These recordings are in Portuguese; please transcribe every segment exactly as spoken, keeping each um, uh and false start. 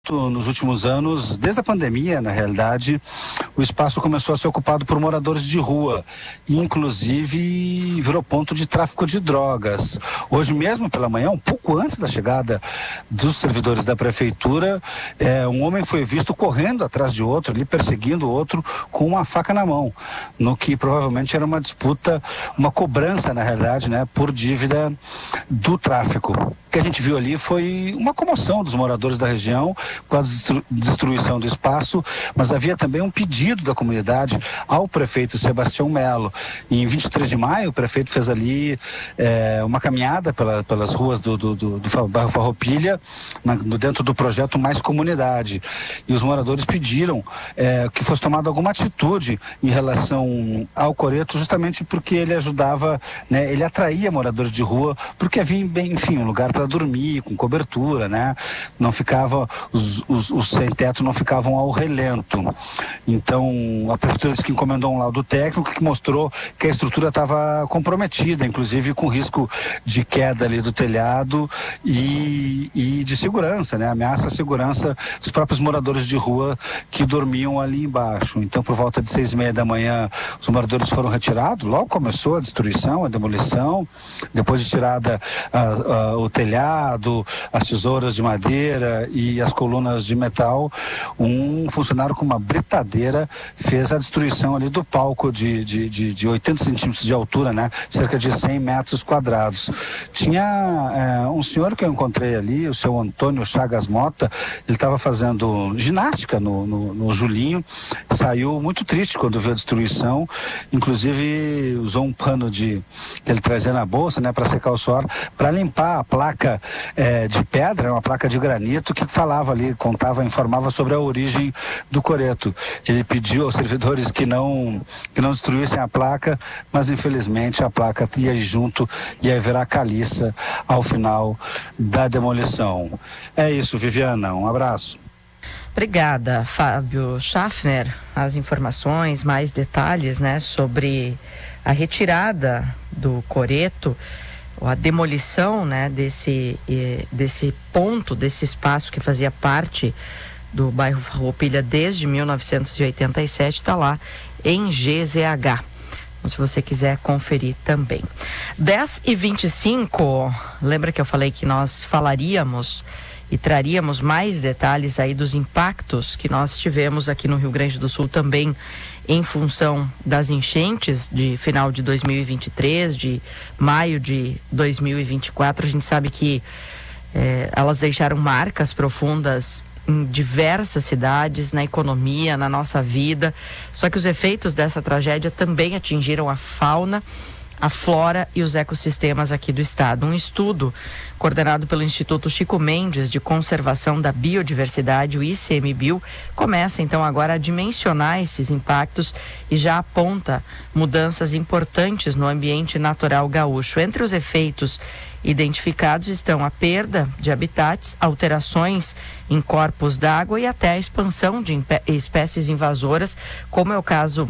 Nos últimos anos, desde a pandemia, na realidade, o espaço começou a ser ocupado por moradores de rua e, inclusive, virou ponto de tráfico de drogas. Hoje mesmo, pela manhã, um pouco antes da chegada dos servidores da prefeitura, é, um homem foi visto correndo atrás de outro, ali perseguindo o outro com uma faca na mão, no que provavelmente era uma disputa, uma cobrança, na realidade, né, por dívida do tráfico. O que a gente viu ali foi uma comoção dos moradores da região com a destruição do espaço, mas havia também um pedido da comunidade ao prefeito Sebastião Melo. Em vinte e três de maio, o prefeito fez ali é, uma caminhada pela, pelas ruas do, do, do, do bairro Farroupilha, na, dentro do projeto Mais Comunidade. E os moradores pediram é, que fosse tomada alguma atitude em relação ao coreto, justamente porque ele ajudava, né, ele atraía moradores de rua, porque havia, bem, enfim, um lugar para dormir, com cobertura, né? Não ficava, os, os, os sem-teto não ficavam ao relento. Então, a prefeitura disse que encomendou um laudo técnico que mostrou que a estrutura estava comprometida, inclusive com risco de queda ali do telhado e, e de segurança, né? Ameaça à segurança dos próprios moradores de rua que dormiam ali embaixo. Então, por volta de seis e meia da manhã, os moradores foram retirados, logo começou a destruição, a demolição, depois de tirada a, a, o telhado, as tesouras de madeira e as colunas de metal, um funcionário com uma britadeira fez a destruição ali do palco de, de, de, de oitenta centímetros de altura, né? Cerca de cem metros quadrados. Tinha é, um senhor que eu encontrei ali, o seu Antônio Chagas Mota, ele estava fazendo ginástica no, no, no Julinho, saiu muito triste quando viu a destruição, inclusive usou um pano de, que ele trazia na bolsa, né, para secar o suor, para limpar a placa é, de pedra, uma placa de granito que falava ali, contava, informava sobre a origem do coreto. Ele pediu aos servidores que não, que não destruíssem a placa, mas infelizmente a placa ia junto e ia virar caliça ao final da demolição. É isso, Viviana, um abraço. Obrigada, Fábio Schaffner. As informações, mais detalhes, né, sobre a retirada do coreto, a demolição, né, desse, desse ponto, desse espaço que fazia parte do bairro Farroupilha desde mil novecentos e oitenta e sete, está lá em G Z H. Então, se você quiser conferir também. dez e vinte e cinco, lembra que eu falei que nós falaríamos e traríamos mais detalhes aí dos impactos que nós tivemos aqui no Rio Grande do Sul também em função das enchentes de final de dois mil e vinte e três, de maio de dois mil e vinte e quatro. A gente sabe que eh, elas deixaram marcas profundas em diversas cidades, na economia, na nossa vida. Só que os efeitos dessa tragédia também atingiram a fauna, a flora e os ecossistemas aqui do estado. Um estudo coordenado pelo Instituto Chico Mendes de Conservação da Biodiversidade, o I C M B I O, começa então agora a dimensionar esses impactos e já aponta mudanças importantes no ambiente natural gaúcho. Entre os efeitos identificados estão a perda de habitats, alterações em corpos d'água e até a expansão de espécies invasoras, como é o caso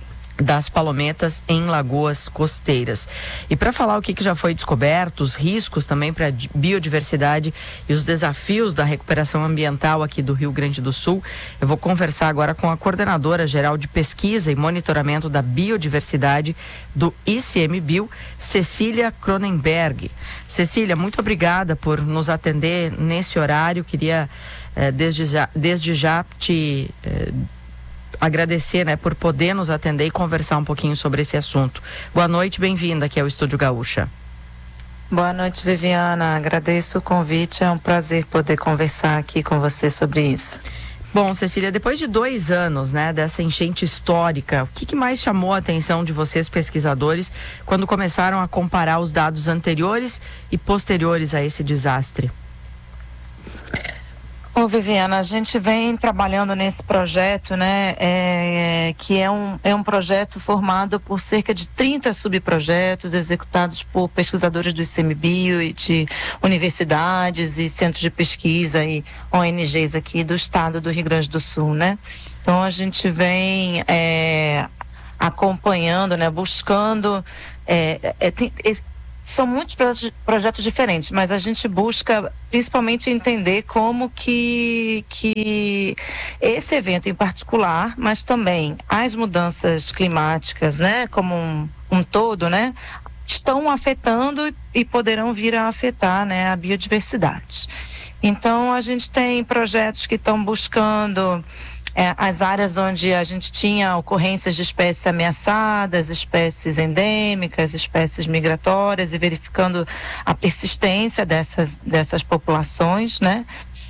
das palometas em lagoas costeiras. E para falar o que, que já foi descoberto, os riscos também para a biodiversidade e os desafios da recuperação ambiental aqui do Rio Grande do Sul, eu vou conversar agora com a coordenadora geral de pesquisa e monitoramento da biodiversidade do I C M B I O, Cecília Cronenberg. Cecília, muito obrigada por nos atender nesse horário. Queria eh, desde já, desde já te eh, agradecer, né, por poder nos atender e conversar um pouquinho sobre esse assunto. Boa noite, bem-vinda aqui ao Estúdio Gaúcha. Boa noite, Viviana. Agradeço o convite, é um prazer poder conversar aqui com você sobre isso. Bom, Cecília, depois de dois anos, né, dessa enchente histórica, o que, que mais chamou a atenção de vocês, pesquisadores, quando começaram a comparar os dados anteriores e posteriores a esse desastre? Ô, Viviana, a gente vem trabalhando nesse projeto, né, é, que é um, é um projeto formado por cerca de trinta subprojetos executados por pesquisadores do I C M B I O e de universidades e centros de pesquisa e O N Gs aqui do estado do Rio Grande do Sul, né? Então a gente vem é, acompanhando, né, buscando é, é, tem, é, são muitos projetos, projetos diferentes, mas a gente busca principalmente entender como que, que esse evento em particular, mas também as mudanças climáticas, né, como um, um todo, né, estão afetando e poderão vir a afetar, né, a biodiversidade. Então, a gente tem projetos que estão buscando É, as áreas onde a gente tinha ocorrências de espécies ameaçadas, espécies endêmicas, espécies migratórias, e verificando a persistência dessas, dessas populações, né?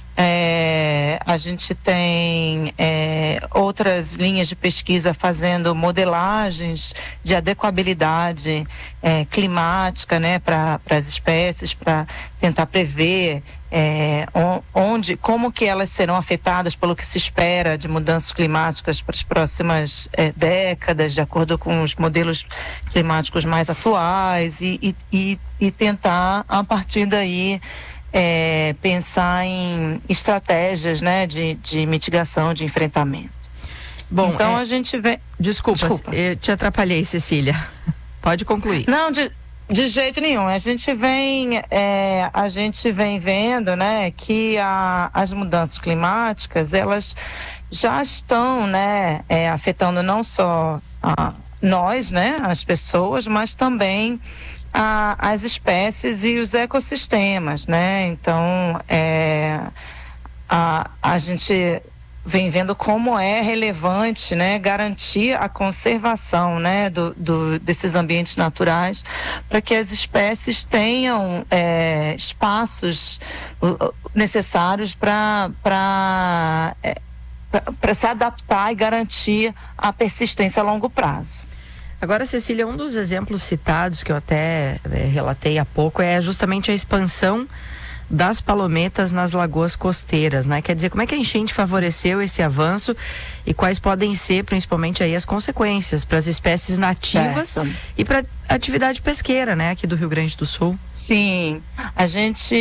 É, a gente tem é, outras linhas de pesquisa fazendo modelagens de adequabilidade é, climática, né, para as espécies, para tentar prever é, onde, como que elas serão afetadas pelo que se espera de mudanças climáticas para as próximas é, décadas, de acordo com os modelos climáticos mais atuais, e, e, e, e tentar, a partir daí, É, pensar em estratégias, né, de, de mitigação, de enfrentamento. Bom, então é... a gente vê. Desculpa, Desculpa, eu te atrapalhei, Cecília. Pode concluir. Não, de, de jeito nenhum. A gente vem, é, a gente vem vendo, né, que a, as mudanças climáticas, elas já estão, né, é, afetando não só a, nós, né, as pessoas, mas também A, as espécies e os ecossistemas, né? Então, é, a, a gente vem vendo como é relevante, né, garantir a conservação, né, do, do, desses ambientes naturais, para que as espécies tenham é, espaços necessários para para é, para se adaptar e garantir a persistência a longo prazo. Agora, Cecília, um dos exemplos citados que eu até é, relatei há pouco é justamente a expansão das palometas nas lagoas costeiras, né? Quer dizer, como é que a enchente favoreceu esse avanço e quais podem ser, principalmente, aí as consequências para as espécies nativas certo. E para a atividade pesqueira, né? Aqui do Rio Grande do Sul. Sim, a gente,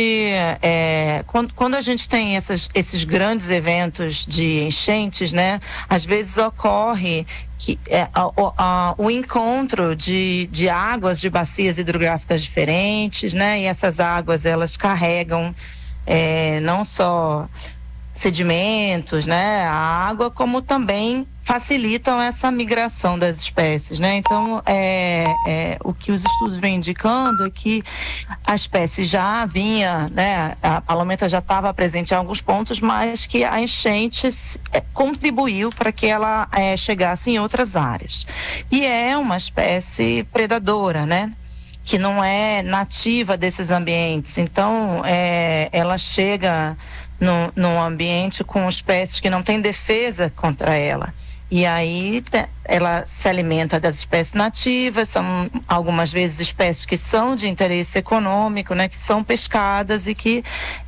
é, quando, quando a gente tem essas, esses grandes eventos de enchentes, né? Às vezes ocorre que é, a, a, o encontro de, de águas de bacias hidrográficas diferentes, né? E essas águas, elas carregam é, não só sedimentos, né? A água, como também facilitam essa migração das espécies, né? Então, é, é, o que os estudos vêm indicando é que a espécie já vinha, né? A palometa já estava presente em alguns pontos, mas que a enchente é, contribuiu para que ela é, chegasse em outras áreas. E é uma espécie predadora, né? Que não é nativa desses ambientes. Então, é, ela chega no, num ambiente com espécies que não têm defesa contra ela. E aí te, ela se alimenta das espécies nativas, são algumas vezes espécies que são de interesse econômico, né, que são pescadas e que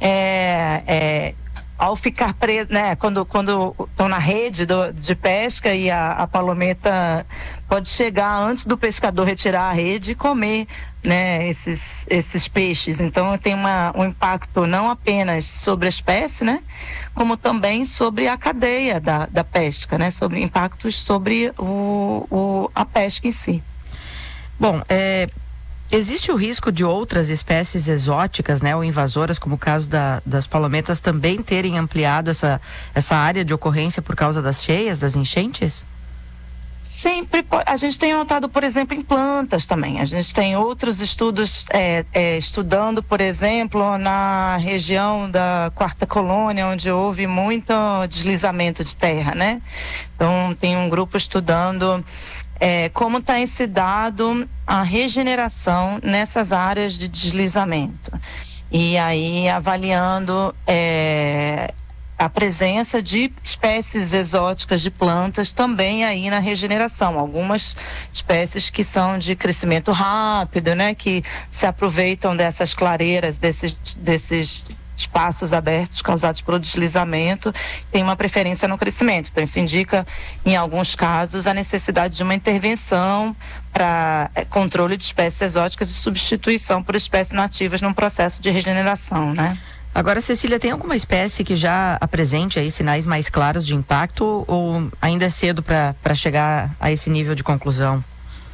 é, é, ao ficar preso, né, quando quando estão na rede do, de pesca e a, a palometa pode chegar antes do pescador retirar a rede e comer, né, esses, esses peixes. Então tem uma, um impacto não apenas sobre a espécie, né, como também sobre a cadeia da, da pesca, né, sobre impactos sobre o, o, a pesca em si. Bom, é, existe o risco de outras espécies exóticas, né, ou invasoras, como o caso da, das palometas, também terem ampliado essa, essa área de ocorrência por causa das cheias, das enchentes? Sempre, a gente tem notado, por exemplo, em plantas também. A gente tem outros estudos é, é, estudando, por exemplo, na região da Quarta Colônia, onde houve muito deslizamento de terra, né? Então, tem um grupo estudando é, como tem se dado a regeneração nessas áreas de deslizamento. E aí, avaliando É, a presença de espécies exóticas de plantas também aí na regeneração. Algumas espécies que são de crescimento rápido, né? Que se aproveitam dessas clareiras, desses, desses espaços abertos causados pelo deslizamento, tem uma preferência no crescimento. Então, isso indica, em alguns casos, a necessidade de uma intervenção para é, controle de espécies exóticas e substituição por espécies nativas num processo de regeneração, né? Agora, Cecília, tem alguma espécie que já apresente aí sinais mais claros de impacto ou ainda é cedo para chegar a esse nível de conclusão?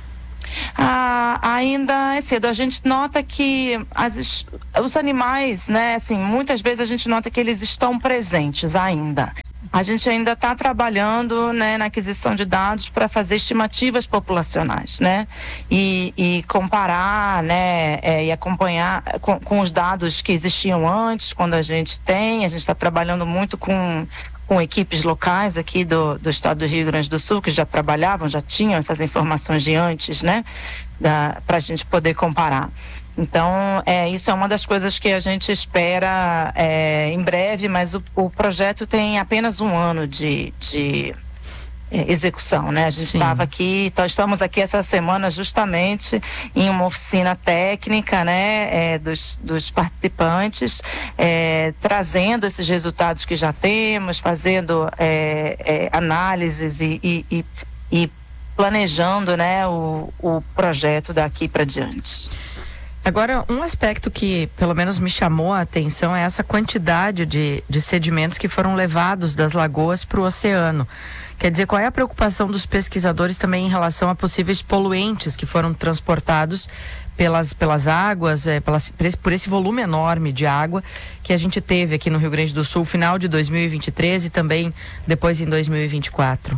Ah, ainda é cedo. A gente nota que as, os animais, né, assim, muitas vezes a gente nota que eles estão presentes ainda. A gente ainda está trabalhando, né, na aquisição de dados para fazer estimativas populacionais, né, e, e comparar, né, é, e acompanhar com, com os dados que existiam antes, quando a gente tem. A gente está trabalhando muito com com equipes locais aqui do, do estado do Rio Grande do Sul, que já trabalhavam, já tinham essas informações de antes, né, para a gente poder comparar. Então, é, isso é uma das coisas que a gente espera é, em breve, mas o, o projeto tem apenas um ano de, de é, execução, né? A gente estava aqui, então estamos aqui essa semana justamente em uma oficina técnica, né, é, dos, dos participantes, é, trazendo esses resultados que já temos, fazendo é, é, análises e, e, e, e planejando, né, o, o projeto daqui para diante. Agora, um aspecto que pelo menos me chamou a atenção é essa quantidade de, de sedimentos que foram levados das lagoas para o oceano. Quer dizer, qual é a preocupação dos pesquisadores também em relação a possíveis poluentes que foram transportados pelas, pelas águas, é, pelas, por, esse, por esse volume enorme de água que a gente teve aqui no Rio Grande do Sul, final de dois mil e vinte e três e também depois em dois mil e vinte e quatro?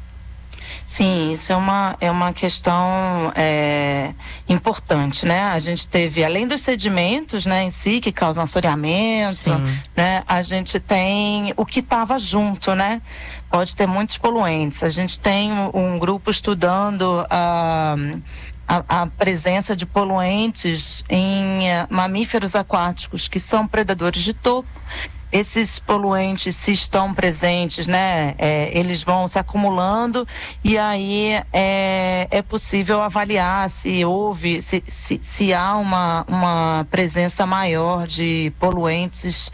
Sim, isso é uma, é uma questão é, importante, né? A gente teve, além dos sedimentos, né, em si, que causam assoreamento, né? A gente tem o que estava junto, né? Pode ter muitos poluentes. A gente tem um, um grupo estudando a, a, a presença de poluentes em uh, mamíferos aquáticos, que são predadores de topo. Esses poluentes, se estão presentes, né, é, eles vão se acumulando e aí é, é possível avaliar se houve, se, se, se há uma, uma presença maior de poluentes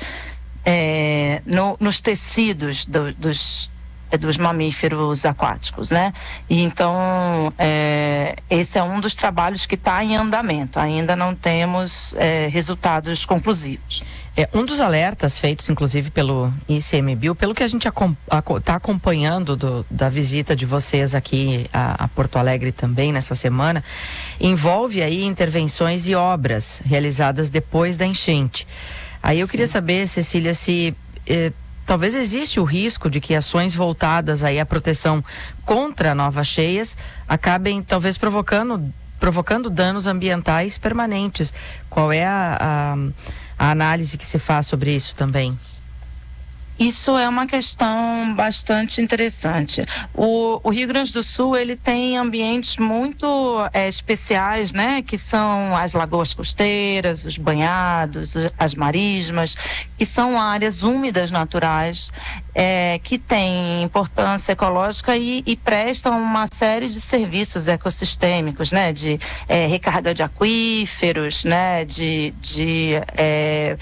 é, no, nos tecidos do, dos dos mamíferos aquáticos, né? E então, é, esse é um dos trabalhos que está em andamento. Ainda não temos é, resultados conclusivos. É, um dos alertas feitos, inclusive, pelo I C M B I U, pelo que a gente está acompanhando do, da visita de vocês aqui a, a Porto Alegre também nessa semana, envolve aí intervenções e obras realizadas depois da enchente. Aí eu Sim. queria saber, Cecília, se eh, talvez existe o risco de que ações voltadas aí à proteção contra novas cheias acabem talvez provocando, provocando danos ambientais permanentes. Qual é a, a a análise que se faz sobre isso também? Isso é uma questão bastante interessante. O, o Rio Grande do Sul, ele tem ambientes muito é, especiais, né? Que são as lagoas costeiras, os banhados, as marismas, que são áreas úmidas naturais, é, que têm importância ecológica e, e prestam uma série de serviços ecossistêmicos, né? De é, recarga de aquíferos, né? De... de é,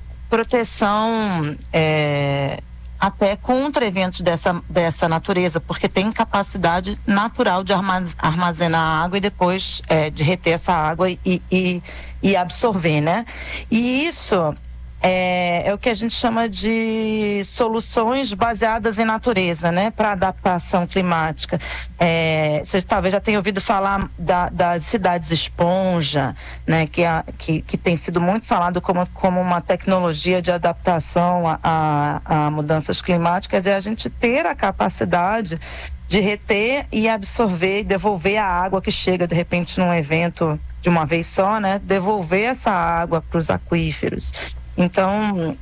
proteção é, até contra eventos dessa, dessa natureza, porque tem capacidade natural de armazenar água e depois é, de reter essa água e, e, e absorver, né? E isso é, é o que a gente chama de soluções baseadas em natureza, né? Para adaptação climática. É, você talvez já tenha ouvido falar da, das cidades esponja, né? Que, a, que, que tem sido muito falado como, como uma tecnologia de adaptação a, a, a mudanças climáticas, é a gente ter a capacidade de reter e absorver e devolver a água que chega de repente num evento de uma vez só, né? Devolver essa água para os aquíferos. Então,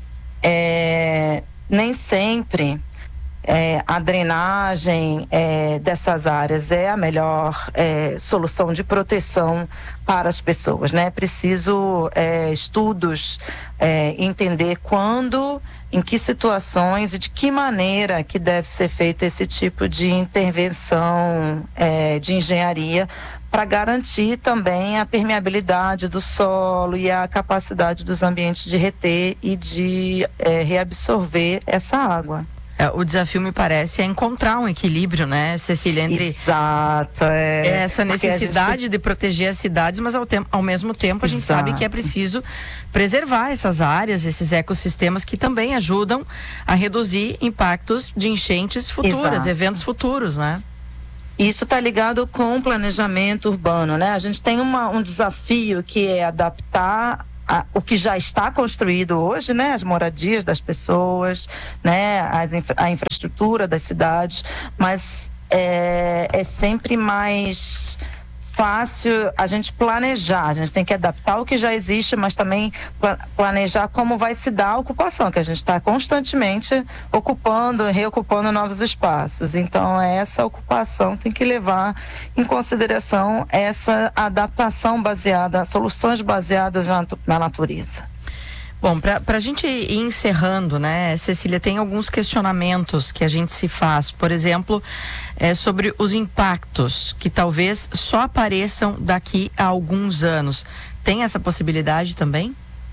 é, nem sempre é, a drenagem é, dessas áreas é a melhor é, solução de proteção para as pessoas, né? É preciso é, estudos, é, entender quando, em que situações e de que maneira que deve ser feito esse tipo de intervenção é, de engenharia para garantir também a permeabilidade do solo e a capacidade dos ambientes de reter e de é, reabsorver essa água. É, o desafio, me parece, é encontrar um equilíbrio, né, Cecília, entre Exato, é, essa necessidade gente... de proteger as cidades, mas ao, tempo, ao mesmo tempo a gente Exato. sabe que é preciso preservar essas áreas, esses ecossistemas que também ajudam a reduzir impactos de enchentes futuras, Exato. eventos futuros, né? Isso está ligado com o planejamento urbano, né? A gente tem uma, um desafio que é adaptar a, o que já está construído hoje, né? As moradias das pessoas, né? As infra, a infraestrutura das cidades, mas é, é sempre mais fácil a gente planejar, a gente tem que adaptar o que já existe, mas também planejar como vai se dar a ocupação, que a gente está constantemente ocupando, reocupando novos espaços. Então, essa ocupação tem que levar em consideração essa adaptação baseada, soluções baseadas na, na natureza. Bom, para a gente ir encerrando, né, Cecília, tem alguns questionamentos que a gente se faz, por exemplo, é, sobre os impactos que talvez só apareçam daqui a alguns anos. Tem essa possibilidade também?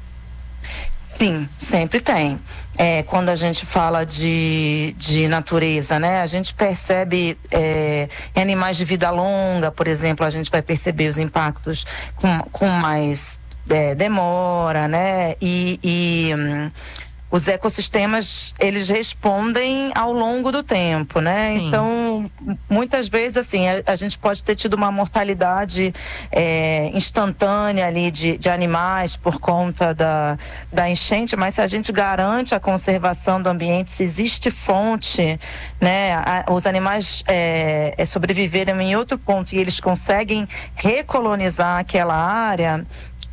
Sim, sempre tem. É, quando a gente fala de, de natureza, né, a gente percebe é, em animais de vida longa, por exemplo, a gente vai perceber os impactos com, com mais É, demora, né? E, e hum, os ecossistemas, eles respondem ao longo do tempo, né? Sim. Então, muitas vezes, assim, a, a gente pode ter tido uma mortalidade é, instantânea ali de, de animais por conta da, da enchente, mas se a gente garante a conservação do ambiente, se existe fonte, né? A, os animais é, é, sobreviveram em outro ponto e eles conseguem recolonizar aquela área,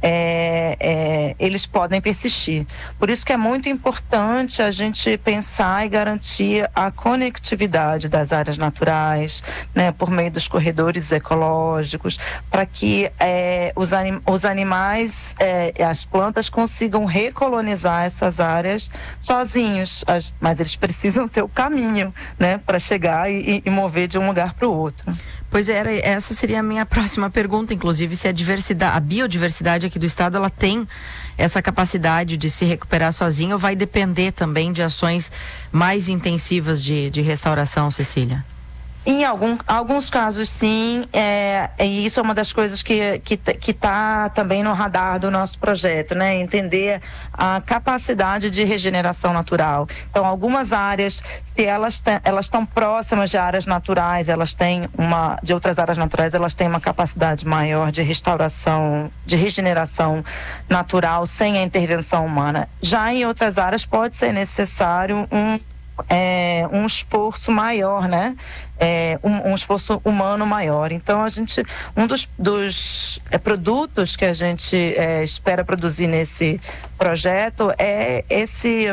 É, é, eles podem persistir. Por isso que é muito importante a gente pensar e garantir a conectividade das áreas naturais, né, por meio dos corredores ecológicos, para que é, os, anim, os animais, é, as plantas consigam recolonizar essas áreas sozinhos, as, mas eles precisam ter o caminho, né, para chegar e, e mover de um lugar para o outro. Pois era, essa seria a minha próxima pergunta, inclusive, se a diversidade, a biodiversidade aqui do estado, ela tem essa capacidade de se recuperar sozinha ou vai depender também de ações mais intensivas de, de restauração, Cecília? Em algum, alguns casos, sim, é, e isso é uma das coisas que que que está também no radar do nosso projeto, né? Entender a capacidade de regeneração natural. Então, algumas áreas, se elas te, elas estão próximas de áreas naturais, elas têm uma de outras áreas naturais, elas têm uma capacidade maior de restauração, de regeneração natural sem a intervenção humana. Já em outras áreas pode ser necessário um É, um esforço maior, né? É, um, um esforço humano maior. Então, a gente, um dos, dos é, produtos que a gente é, espera produzir nesse projeto é esse,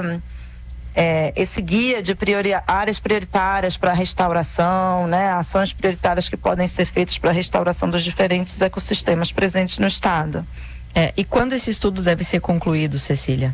é, esse guia de priori, áreas prioritárias para restauração, né? Ações prioritárias que podem ser feitas para a restauração dos diferentes ecossistemas presentes no estado. É, e quando esse estudo deve ser concluído, Cecília?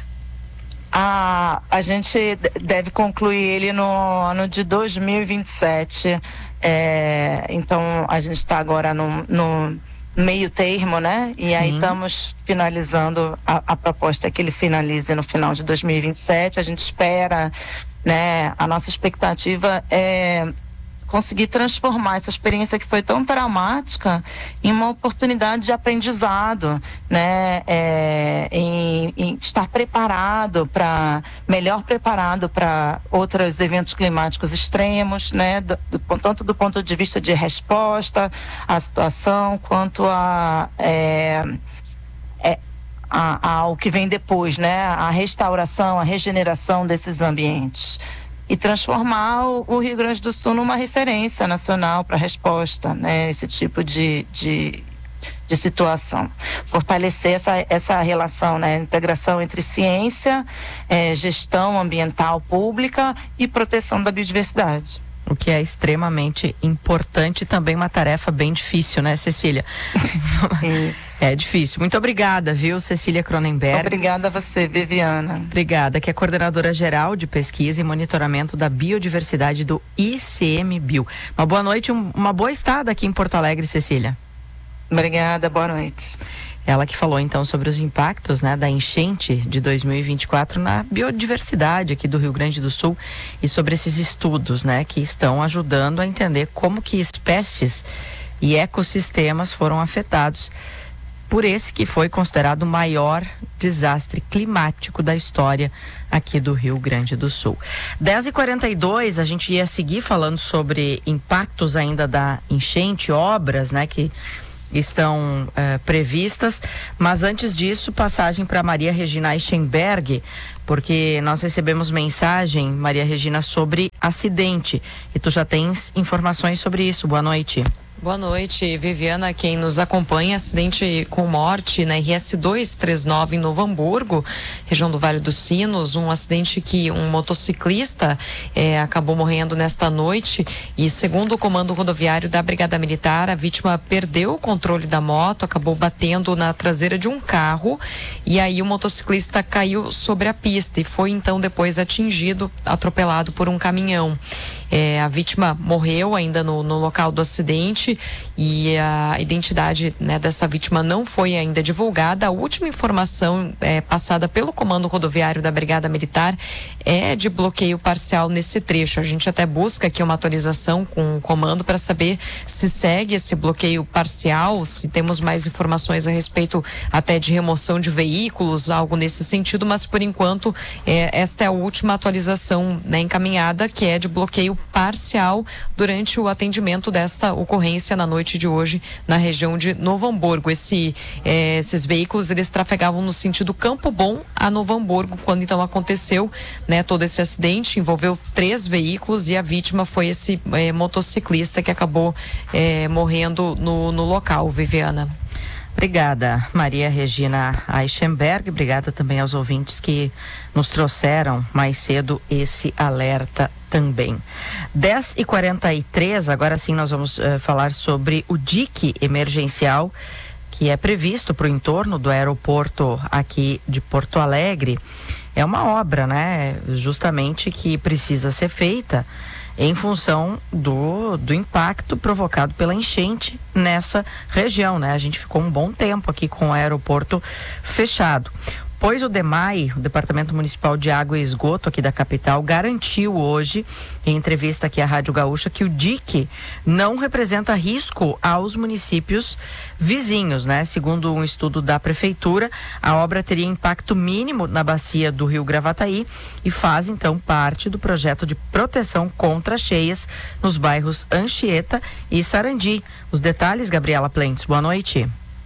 A, a gente deve concluir ele no ano de dois mil e vinte e sete, é, então a gente está agora no, no meio termo, né? E Sim. aí estamos finalizando, a, a proposta é que ele finalize no final de dois mil e vinte e sete, a gente espera, né? A nossa expectativa é conseguir transformar essa experiência que foi tão traumática em uma oportunidade de aprendizado, né? É, em, em estar preparado para, melhor preparado para outros eventos climáticos extremos, né? Do, do, tanto do ponto de vista de resposta à situação, quanto a, é, é, a, ao que vem depois, né? A restauração, a regeneração desses ambientes. E transformar o, o Rio Grande do Sul numa referência nacional para resposta, né? Esse tipo de, de, de situação. Fortalecer essa, essa relação, né? Integração entre ciência, eh, gestão ambiental pública e proteção da biodiversidade. O que é extremamente importante e também uma tarefa bem difícil, né, Cecília? Isso. É difícil. Muito obrigada, viu, Cecília Cronenberg? Obrigada a você, Viviana. Obrigada, que é coordenadora geral de pesquisa e monitoramento da biodiversidade do I C M B I O. Uma boa noite, um, uma boa estada aqui em Porto Alegre, Cecília. Obrigada, boa noite. Ela que falou então sobre os impactos, né, da enchente de dois mil e vinte e quatro na biodiversidade aqui do Rio Grande do Sul e sobre esses estudos, né, que estão ajudando a entender como que espécies e ecossistemas foram afetados por esse que foi considerado o maior desastre climático da história aqui do Rio Grande do Sul. dez e quarenta e dois, a gente ia seguir falando sobre impactos ainda da enchente, obras, né, que estão eh, previstas, mas antes disso, passagem para Maria Regina Eichenberg, porque nós recebemos mensagem, Maria Regina, sobre acidente, e tu já tens informações sobre isso. Boa noite. Boa noite, Viviana. Quem nos acompanha, acidente com morte na R S duzentos e trinta e nove em Novo Hamburgo, região do Vale dos Sinos, um acidente que um motociclista eh, acabou morrendo nesta noite, e segundo o comando rodoviário da Brigada Militar, a vítima perdeu o controle da moto, acabou batendo na traseira de um carro, e aí o motociclista caiu sobre a pista e foi então depois atingido, atropelado por um caminhão. É, a vítima morreu ainda no, no local do acidente, e a identidade, né, dessa vítima não foi ainda divulgada. A última informação é, passada pelo comando rodoviário da Brigada Militar é de bloqueio parcial nesse trecho. A gente até busca aqui uma atualização com o comando para saber se segue esse bloqueio parcial, se temos mais informações a respeito até de remoção de veículos, algo nesse sentido, mas por enquanto é, esta é a última atualização, né, encaminhada, que é de bloqueio parcial durante o atendimento desta ocorrência na noite de hoje na região de Novo Hamburgo. Esse, eh, esses veículos, eles trafegavam no sentido Campo Bom a Novo Hamburgo quando então aconteceu, né, todo esse acidente. Envolveu três veículos e a vítima foi esse eh, motociclista que acabou eh, morrendo no, no local, Viviana. Obrigada, Maria Regina Eichenberg. Obrigada também aos ouvintes que nos trouxeram mais cedo esse alerta também. dez e quarenta e três, agora sim nós vamos uh, falar sobre o dique emergencial que é previsto para o entorno do aeroporto aqui de Porto Alegre. É uma obra, né, justamente que precisa ser feita em função do, do impacto provocado pela enchente nessa região, né? A gente ficou um bom tempo aqui com o aeroporto fechado. Pois o DEMAI, o Departamento Municipal de Água e Esgoto aqui da capital, garantiu hoje, em entrevista aqui à Rádio Gaúcha, que o dique não representa risco aos municípios vizinhos, né? Segundo um estudo da Prefeitura, a obra teria impacto mínimo na bacia do Rio Gravataí e faz, então, parte do projeto de proteção contra cheias nos bairros Anchieta e Sarandi. Os detalhes, Gabriela Plentes. Boa noite.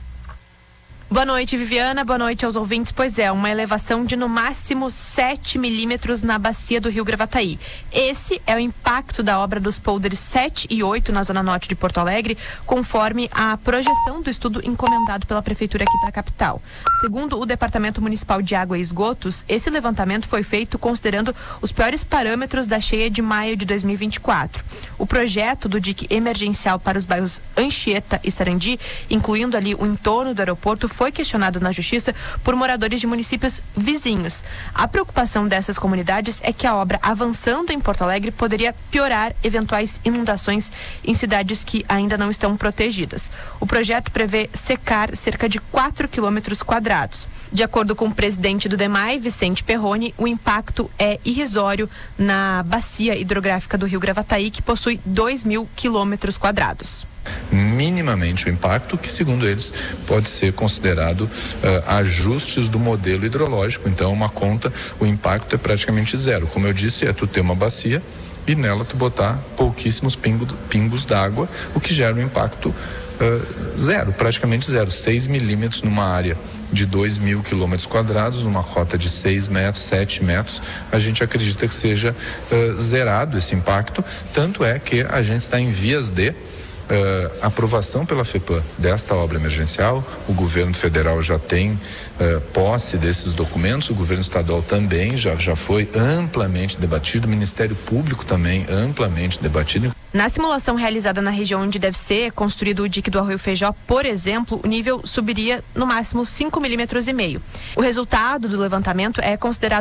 Boa noite, Viviana. Boa noite aos ouvintes. Pois é, uma elevação de no máximo sete milímetros na bacia do Rio Gravataí. Esse é o impacto da obra dos pôlders sete e oito na zona norte de Porto Alegre, conforme a projeção do estudo encomendado pela Prefeitura aqui da capital. Segundo o Departamento Municipal de Água e Esgotos, esse levantamento foi feito considerando os piores parâmetros da cheia de maio de dois mil e vinte e quatro. O projeto do dique emergencial para os bairros Anchieta e Sarandi, incluindo ali o entorno do aeroporto, foi questionado na Justiça por moradores de municípios vizinhos. A preocupação dessas comunidades é que a obra, avançando em Porto Alegre, poderia piorar eventuais inundações em cidades que ainda não estão protegidas. O projeto prevê secar cerca de quatro quilômetros quadrados. De acordo com o presidente do DEMAI, Vicente Perrone, o impacto é irrisório na bacia hidrográfica do Rio Gravataí, que possui dois mil quilômetros quadrados. Minimamente o impacto, que segundo eles pode ser considerado uh, ajustes do modelo hidrológico. Então uma conta, o impacto é praticamente zero. Como eu disse, é tu ter uma bacia e nela tu botar pouquíssimos pingo, pingos d'água, o que gera um impacto uh, zero, praticamente zero. seis milímetros numa área de dois mil quilômetros quadrados, numa rota de seis metros, sete metros, a gente acredita que seja uh, zerado esse impacto. Tanto é que a gente está em vias de Uh, aprovação pela FEPAM desta obra emergencial. O governo federal já tem uh, posse desses documentos, o governo estadual também já, já foi amplamente debatido, o Ministério Público também amplamente debatido. Na simulação realizada na região onde deve ser construído o dique do Arroio Feijó, por exemplo, o nível subiria no máximo cinco milímetros e meio. O resultado do levantamento é considerado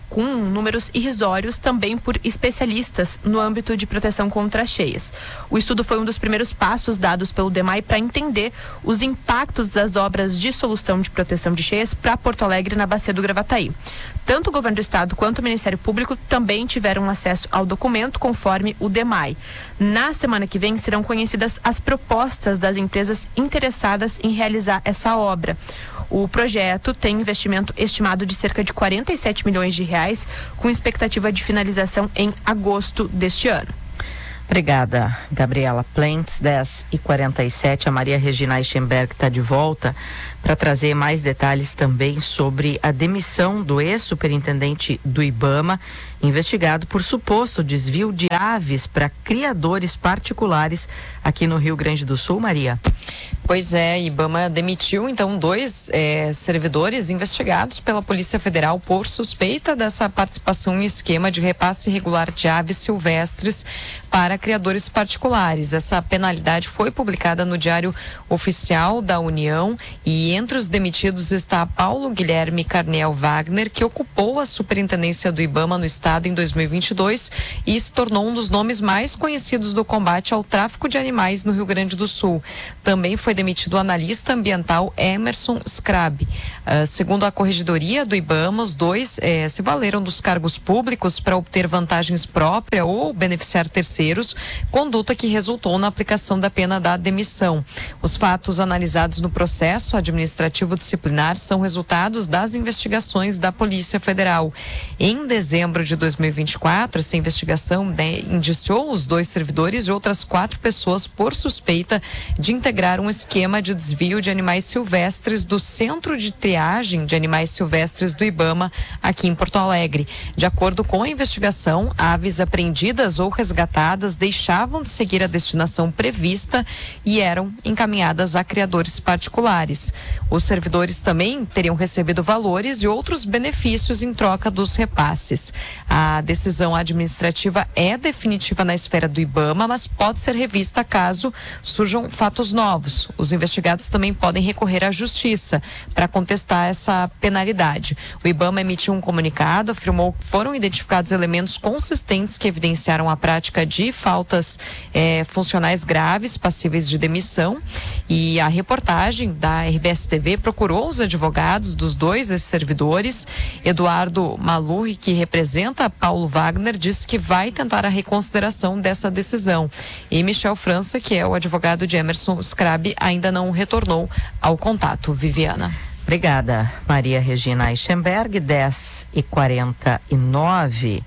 com números irrisórios também por especialistas no âmbito de proteção contra cheias. O estudo foi um dos primeiros passos dados pelo DEMAI para entender os impactos das obras de solução de proteção de cheias para Porto Alegre na Bacia do Gravataí. Tanto o governo do estado quanto o Ministério Público também tiveram acesso ao documento, conforme o DEMAI. Na semana que vem serão conhecidas as propostas das empresas interessadas em realizar essa obra. O projeto tem investimento estimado de cerca de quarenta e sete milhões de reais, com expectativa de finalização em agosto deste ano. Obrigada, Gabriela Plentes. dez e quarenta e sete. A Maria Regina Eichenberg está de volta para trazer mais detalhes também sobre a demissão do ex-superintendente do IBAMA, investigado por suposto desvio de aves para criadores particulares aqui no Rio Grande do Sul. Maria. Pois é, IBAMA demitiu então dois é, servidores investigados pela Polícia Federal por suspeita dessa participação em esquema de repasse irregular de aves silvestres para criadores particulares. Essa penalidade foi publicada no Diário Oficial da União e entre os demitidos está Paulo Guilherme Carniel Wagner, que ocupou a superintendência do IBAMA no estado em dois mil e vinte e dois e se tornou um dos nomes mais conhecidos do combate ao tráfico de animais no Rio Grande do Sul. Também foi demitido o analista ambiental Emerson Scrabi. Uh, segundo a corregedoria do IBAMA, os dois eh, se valeram dos cargos públicos para obter vantagens próprias ou beneficiar terceiros, conduta que resultou na aplicação da pena da demissão. Os fatos analisados no processo administrativo disciplinar são resultados das investigações da Polícia Federal. Em dezembro de dois mil e vinte e quatro, essa investigação, né, indiciou os dois servidores e outras quatro pessoas por suspeita de integrar um esquema de desvio de animais silvestres do Centro de Triagem de Animais Silvestres do IBAMA aqui em Porto Alegre. De acordo com a investigação, aves apreendidas ou resgatadas deixavam de seguir a destinação prevista e eram encaminhadas a criadores particulares. Os servidores também teriam recebido valores e outros benefícios em troca dos repasses. A decisão administrativa é definitiva na esfera do IBAMA, mas pode ser revista caso surjam fatos novos. Os investigados também podem recorrer à justiça para contestar essa penalidade. O IBAMA emitiu um comunicado, afirmou que foram identificados elementos consistentes que evidenciaram a prática de faltas eh, funcionais graves, passíveis de demissão, e a reportagem da R B S T V procurou os advogados dos dois ex-servidores. Eduardo Maluri, que representa Paulo Wagner, disse que vai tentar a reconsideração dessa decisão. E Michel França, que é o advogado de Emerson Scrabi, ainda não retornou ao contato. Viviana. Obrigada, Maria Regina Eichenberg. dez e quarenta e nove.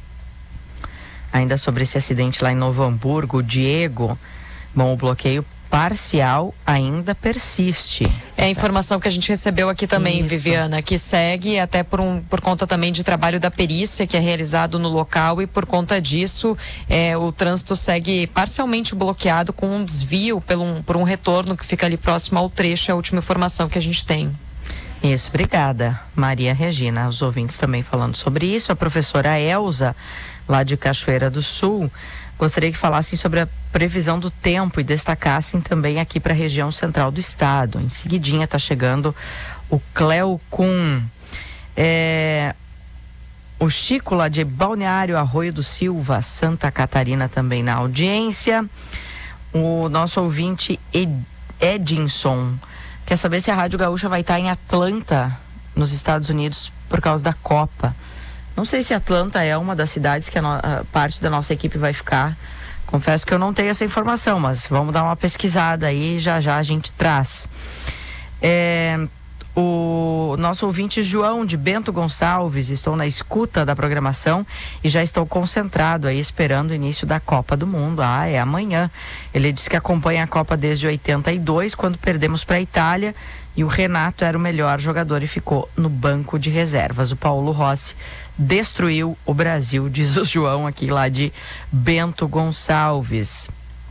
Ainda sobre esse acidente lá em Novo Hamburgo, o Diego, bom, o bloqueio parcial ainda persiste. É a informação que a gente recebeu aqui também, Isso. Viviana, que segue até por, um, por conta também de trabalho da perícia que é realizado no local, e por conta disso é, o trânsito segue parcialmente bloqueado com um desvio por um, por um retorno que fica ali próximo ao trecho. É a última informação que a gente tem. Isso, obrigada, Maria Regina. Os ouvintes também falando sobre isso. A professora Elza, lá de Cachoeira do Sul, gostaria que falassem sobre a previsão do tempo e destacassem também aqui para a região central do estado. Em seguidinha está chegando o Cleo Kuhn. É, o Chico lá de Balneário Arroio do Silva, Santa Catarina, também na audiência. O nosso ouvinte Ed, Edinson quer saber se a Rádio Gaúcha vai estar em Atlanta, nos Estados Unidos, por causa da Copa. Não sei se Atlanta é uma das cidades que a, no, a parte da nossa equipe vai ficar. Confesso que eu não tenho essa informação, mas vamos dar uma pesquisada aí, já já a gente traz. É, o nosso ouvinte João de Bento Gonçalves, estou na escuta da programação e já estou concentrado aí esperando o início da Copa do Mundo. Ah, é amanhã. Ele disse que acompanha a Copa desde oitenta e dois, quando perdemos para a Itália, e o Renato era o melhor jogador e ficou no banco de reservas. O Paulo Rossi destruiu o Brasil, diz o João aqui lá de Bento Gonçalves.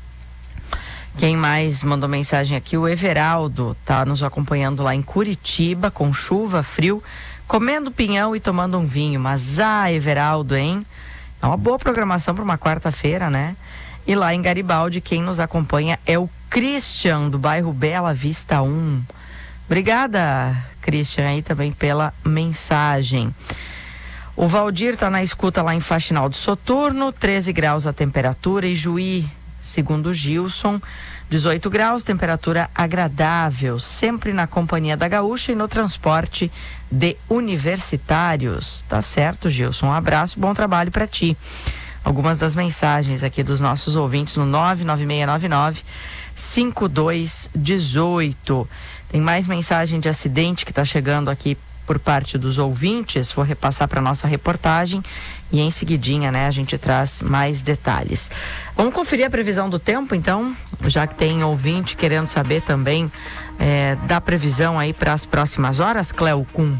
Quem mais mandou mensagem aqui? O Everaldo tá nos acompanhando lá em Curitiba, com chuva, frio, comendo pinhão e tomando um vinho. Mas ah, Everaldo, hein? É uma boa programação para uma quarta-feira, né? E lá em Garibaldi, quem nos acompanha é o Christian, do bairro Bela Vista um. Obrigada, Christian, aí também pela mensagem. O Valdir está na escuta lá em Faxinal do Soturno, treze graus a temperatura, e Juí, segundo o Gilson, dezoito graus, temperatura agradável, sempre na companhia da Gaúcha e no transporte de universitários. Tá certo, Gilson? Um abraço, bom trabalho para ti. Algumas das mensagens aqui dos nossos ouvintes no nove nove seis nove nove cinco dois um oito. Tem mais mensagem de acidente que está chegando aqui por parte dos ouvintes. Vou repassar para nossa reportagem e em seguidinha, né, a gente traz mais detalhes. Vamos conferir a previsão do tempo, então, já que tem ouvinte querendo saber também é, da previsão aí para as próximas horas, Cleo Kuhn.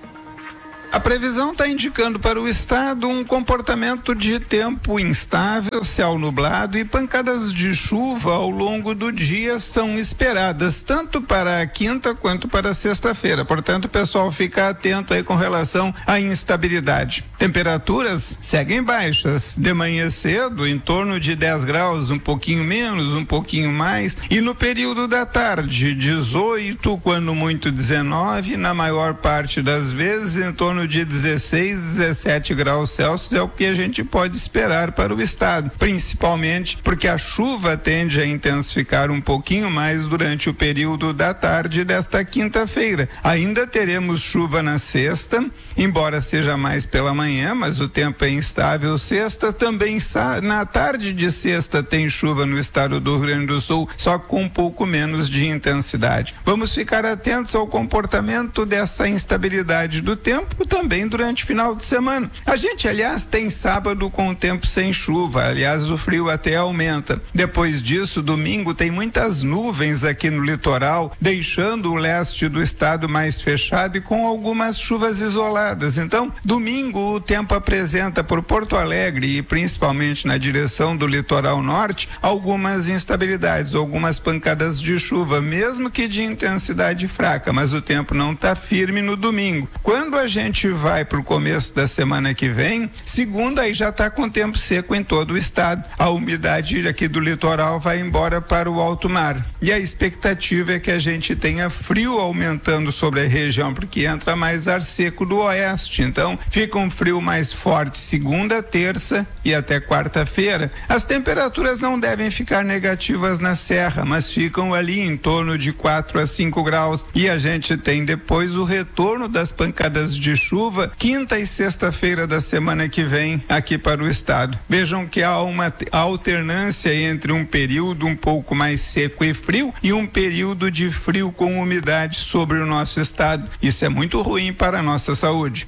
A previsão está indicando para o estado um comportamento de tempo instável, céu nublado, e pancadas de chuva ao longo do dia são esperadas, tanto para a quinta quanto para a sexta-feira. Portanto, o pessoal fica atento aí com relação à instabilidade. Temperaturas seguem baixas. De manhã cedo, em torno de dez graus, um pouquinho menos, um pouquinho mais. E no período da tarde, dezoito, quando muito dezenove, na maior parte das vezes, em torno de dezesseis, dezessete graus Celsius é o que a gente pode esperar para o estado, principalmente porque a chuva tende a intensificar um pouquinho mais durante o período da tarde desta quinta-feira. Ainda teremos chuva na sexta, embora seja mais pela manhã, mas o tempo é instável. Sexta também, na tarde de sexta tem chuva no estado do Rio Grande do Sul, só com um pouco menos de intensidade. Vamos ficar atentos ao comportamento dessa instabilidade do tempo também durante o final de semana. A gente, aliás, tem sábado com o tempo sem chuva, aliás, o frio até aumenta. Depois disso, domingo, tem muitas nuvens aqui no litoral, deixando o leste do estado mais fechado e com algumas chuvas isoladas. Então, domingo, o tempo apresenta por Porto Alegre e principalmente na direção do litoral norte, algumas instabilidades, algumas pancadas de chuva, mesmo que de intensidade fraca, mas o tempo não está firme no domingo. Quando a gente vai para o começo da semana que vem, segunda, aí já está com tempo seco em todo o estado. A umidade aqui do litoral vai embora para o alto mar. E a expectativa é que a gente tenha frio aumentando sobre a região, porque entra mais ar seco do oeste. Então, fica um frio mais forte segunda, terça e até quarta-feira. As temperaturas não devem ficar negativas na serra, mas ficam ali em torno de quatro a cinco graus. E a gente tem depois o retorno das pancadas de chuva quinta e sexta-feira da semana que vem aqui para o estado. Vejam que há uma alternância entre um período um pouco mais seco e frio e um período de frio com umidade sobre o nosso estado. Isso é muito ruim para a nossa saúde.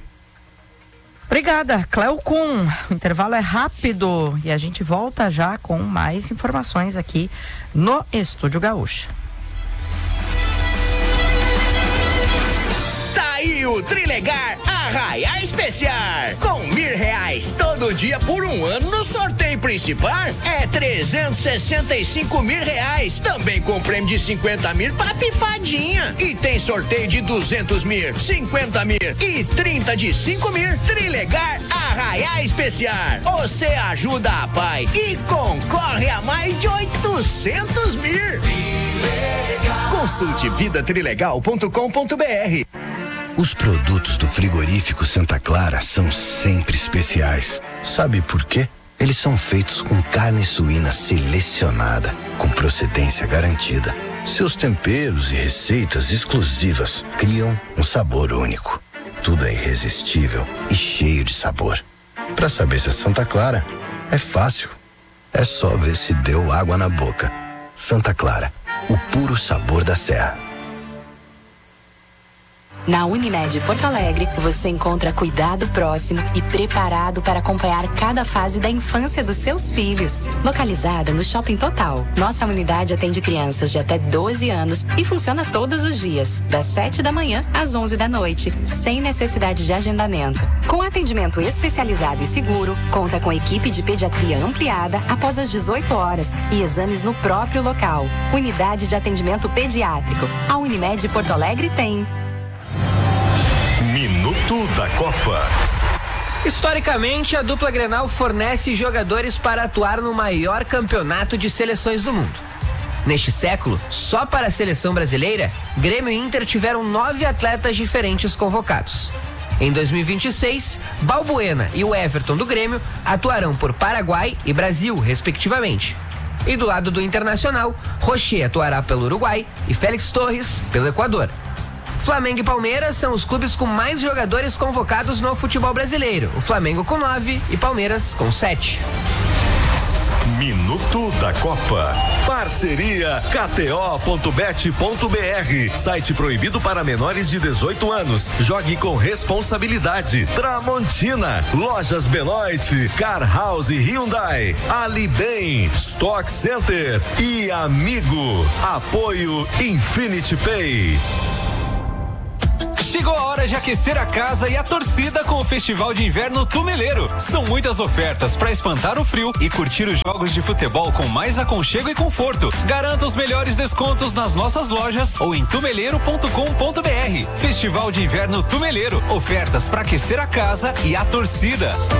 Obrigada, Cleo Kuhn. O intervalo é rápido e a gente volta já com mais informações aqui no Estúdio Gaúcha. E o Trilegar Arraiá Especial. Com mil reais todo dia por um ano no sorteio principal é trezentos e sessenta e cinco mil reais. Também com prêmio de cinquenta mil pra pifadinha. E tem sorteio de duzentos mil, cinquenta mil e trinta de cinco mil. Trilegar Arraiá Especial. Você ajuda a pai e concorre a mais de oitocentos mil. Trilegal. Consulte vida trilegal ponto com ponto br. Os produtos do frigorífico Santa Clara são sempre especiais. Sabe por quê? Eles são feitos com carne suína selecionada, com procedência garantida. Seus temperos e receitas exclusivas criam um sabor único. Tudo é irresistível e cheio de sabor. Para saber se é Santa Clara, é fácil. É só ver se deu água na boca. Santa Clara, o puro sabor da serra. Na Unimed Porto Alegre, você encontra cuidado próximo e preparado para acompanhar cada fase da infância dos seus filhos. Localizada no Shopping Total, nossa unidade atende crianças de até doze anos e funciona todos os dias, das sete da manhã às onze da noite, sem necessidade de agendamento. Com atendimento especializado e seguro, conta com equipe de pediatria ampliada após as dezoito horas e exames no próprio local. Unidade de atendimento pediátrico. A Unimed Porto Alegre tem. Minuto da Copa. Historicamente, a dupla Grenal fornece jogadores para atuar no maior campeonato de seleções do mundo. Neste século, só para a seleção brasileira, Grêmio e Inter tiveram nove atletas diferentes convocados. Em dois mil e vinte e seis, Balbuena e o Everton do Grêmio atuarão por Paraguai e Brasil, respectivamente. E do lado do Internacional, Rocher atuará pelo Uruguai e Félix Torres pelo Equador. Flamengo e Palmeiras são os clubes com mais jogadores convocados no futebol brasileiro. O Flamengo com nove e Palmeiras com sete. Minuto da Copa. Parceria K T O ponto bet ponto B R. Site proibido para menores de dezoito anos. Jogue com responsabilidade. Tramontina, Lojas Benoit, Car House Hyundai, Ali Bem, Stock Center e Amigo. Apoio Infinity Pay. Chegou a hora de aquecer a casa e a torcida com o Festival de Inverno Tumeleiro. São muitas ofertas para espantar o frio e curtir os jogos de futebol com mais aconchego e conforto. Garanta os melhores descontos nas nossas lojas ou em tumeleiro ponto com ponto B R. Festival de Inverno Tumeleiro. Ofertas para aquecer a casa e a torcida.